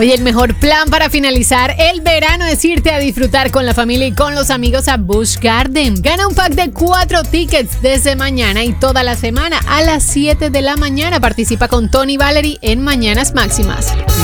Oye, el mejor plan para finalizar el verano es irte a disfrutar con la familia y con los amigos a Busch Garden. Gana un pack de 4 tickets desde mañana y toda la semana a las 7 de la mañana. Participa con Tony y Valerie en Mañanas Máximas.